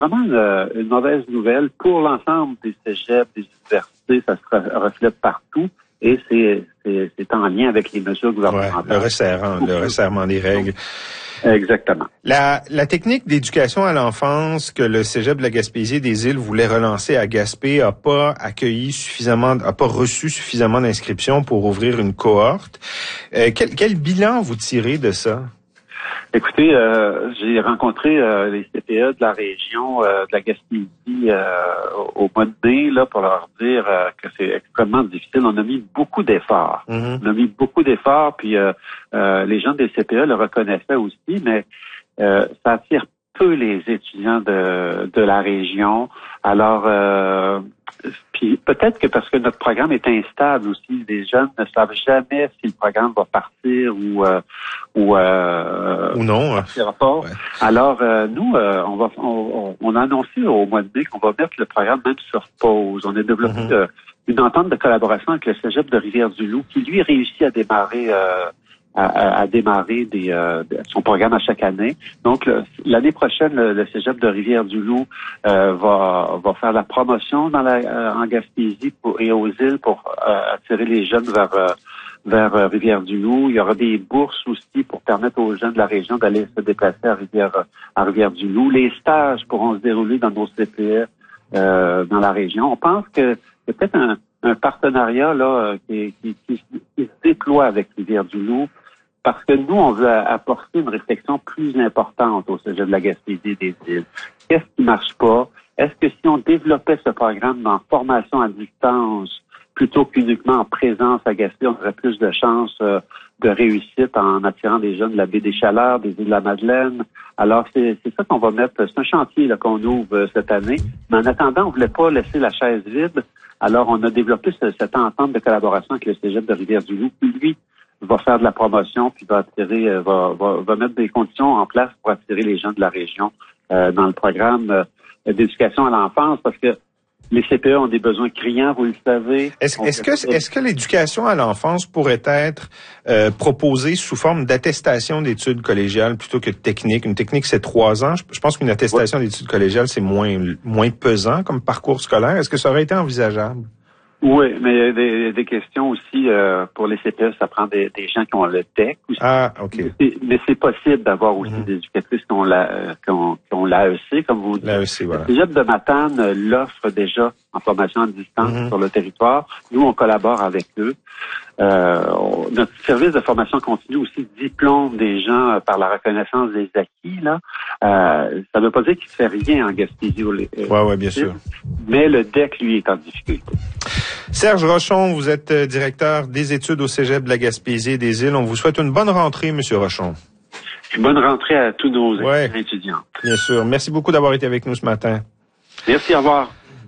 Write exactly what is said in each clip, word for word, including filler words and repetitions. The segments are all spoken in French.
vraiment une, une mauvaise nouvelle pour l'ensemble des cégeps, des universités. Ça se reflète partout. Et c'est, c'est, c'est en lien avec les mesures gouvernementales. Ouais, le resserrement, le resserrement des règles. Exactement. La, la technique d'éducation à l'enfance que le Cégep de la Gaspésie des Îles voulait relancer à Gaspé a pas accueilli suffisamment, a pas reçu suffisamment d'inscriptions pour ouvrir une cohorte. Euh, quel, quel bilan vous tirez de ça? Écoutez, euh, j'ai rencontré euh, les C P E de la région euh, de la Gaspésie euh, au mois de mai là pour leur dire euh, que c'est extrêmement difficile. On a mis beaucoup d'efforts. Mm-hmm. On a mis beaucoup d'efforts, puis euh, euh, les gens des C P E le reconnaissaient aussi, mais euh, ça attire peu les étudiants de de la région. Alors, euh, puis peut-être que parce que notre programme est instable aussi, les jeunes ne savent jamais si le programme va partir ou euh, ou euh, ou non. Partira pas. Ouais. Alors euh, nous, euh, on va on, on a annoncé au mois de mai qu'on va mettre le programme même sur pause. On a développé mm-hmm. euh, une entente de collaboration avec le Cégep de Rivière-du-Loup qui lui réussit à démarrer euh, À, à, à démarrer des, euh, son programme à chaque année. Donc, le, l'année prochaine, le, le Cégep de Rivière-du-Loup euh, va, va faire la promotion dans la, euh, en Gaspésie pour, et aux îles pour euh, attirer les jeunes vers, euh, vers euh, Rivière-du-Loup. Il y aura des bourses aussi pour permettre aux jeunes de la région d'aller se déplacer à, Rivière, à Rivière-du-Loup. Les stages pourront se dérouler dans nos C P E euh, dans la région. On pense que c'est peut-être un, un partenariat là qui, qui, qui, qui se déploie avec Rivière-du-Loup. Parce que nous, on veut apporter une réflexion plus importante au sujet de la Gaspésie des îles. Qu'est-ce qui marche pas? Est-ce que si on développait ce programme en formation à distance plutôt qu'uniquement en présence à Gaspé, on aurait plus de chances euh, de réussite en attirant des jeunes de la baie des Chaleurs, des îles de la Madeleine? Alors, c'est, c'est ça qu'on va mettre. C'est un chantier là, qu'on ouvre euh, cette année. Mais en attendant, on voulait pas laisser la chaise vide. Alors, on a développé ce, cette entente de collaboration avec le Cégep de Rivière-du-Loup, qui, lui, va faire de la promotion, puis va attirer, euh, va, va, va mettre des conditions en place pour attirer les gens de la région euh, dans le programme euh, d'éducation à l'enfance, parce que les C P E ont des besoins criants, vous le savez. Est-ce, est-ce que est-ce que l'éducation à l'enfance pourrait être euh, proposée sous forme d'attestation d'études collégiales plutôt que de technique? Une technique, c'est trois ans. Je, je pense qu'une attestation oui. d'études collégiales, c'est moins moins pesant comme parcours scolaire. Est-ce que ça aurait été envisageable? Oui, mais il y a des, des questions aussi euh, pour les C P E, ça prend des, des gens qui ont le T E C aussi. Ah, OK. Mais c'est, mais c'est possible d'avoir aussi mm-hmm. des éducatrices qui ont, la, euh, qui ont, qui ont l'A E C, comme vous dites. L'A E C, voilà. Le Cégep de Matane euh, l'offre déjà en formation à distance mm-hmm. sur le territoire. Nous, on collabore avec eux. Euh, on, notre service de formation continue aussi diplôme des gens euh, par la reconnaissance des acquis. Là, euh, ça ne veut pas dire qu'il ne fait rien en Gaspésie. Oui, euh, ouais, ouais, bien sûr. Mais le D E C, lui, est en difficulté. Serge Rochon, vous êtes directeur des études au Cégep de la Gaspésie et des Îles. On vous souhaite une bonne rentrée, Monsieur Rochon. Une bonne rentrée à tous nos ouais, étudiants. Bien sûr. Merci beaucoup d'avoir été avec nous ce matin. Merci, au revoir.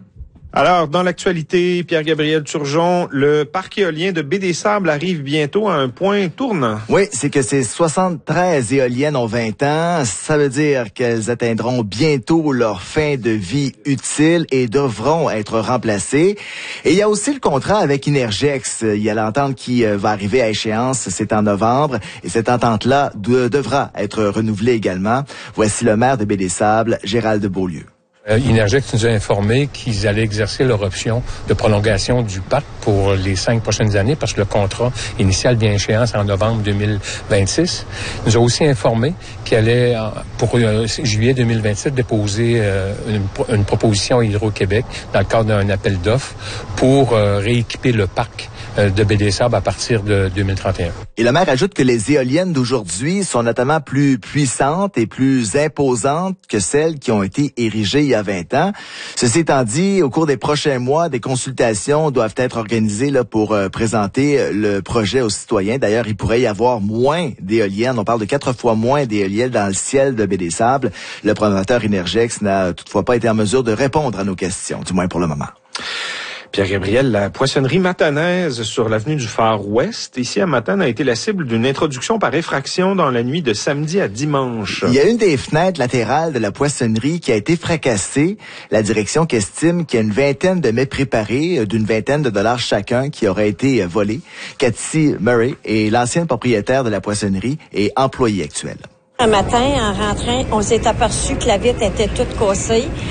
Alors, dans l'actualité, Pierre-Gabriel Turgeon, le parc éolien de Baie-des-Sables arrive bientôt à un point tournant. Oui, c'est que ces soixante-treize éoliennes ont vingt ans. Ça veut dire qu'elles atteindront bientôt leur fin de vie utile et devront être remplacées. Et il y a aussi le contrat avec Inergex. Il y a l'entente qui va arriver à échéance, c'est en novembre. Et cette entente-là de, devra être renouvelée également. Voici le maire de Baie-des-Sables, Gérald Beaulieu. Euh, Inergex nous a informé qu'ils allaient exercer leur option de prolongation du parc pour les cinq prochaines années parce que le contrat initial vient à échéance en novembre deux mille vingt-six. Ils nous ont aussi informé qu'ils allaient, pour euh, juillet deux mille vingt-sept, déposer euh, une, une proposition à Hydro-Québec dans le cadre d'un appel d'offres pour euh, rééquiper le parc de Baie-des-Sables à partir de deux mille trente et un. Et le maire ajoute que les éoliennes d'aujourd'hui sont notamment plus puissantes et plus imposantes que celles qui ont été érigées il y a vingt ans. Ceci étant dit, au cours des prochains mois, des consultations doivent être organisées là pour euh, présenter le projet aux citoyens. D'ailleurs, il pourrait y avoir moins d'éoliennes. On parle de quatre fois moins d'éoliennes dans le ciel de Baie-des-Sables. Le promoteur Inergex n'a toutefois pas été en mesure de répondre à nos questions, du moins pour le moment. Pierre-Gabriel, la poissonnerie matanaise sur l'avenue du Far Ouest, ici à Matane, a été la cible d'une introduction par effraction dans la nuit de samedi à dimanche. Il y a une des fenêtres latérales de la poissonnerie qui a été fracassée. La direction qui estime qu'il y a une vingtaine de mets préparés d'une vingtaine de dollars chacun qui auraient été volés. Cathy Murray est l'ancienne propriétaire de la poissonnerie et employée actuelle. Un matin, en rentrant, on s'est aperçu que la vitre était toute cassée.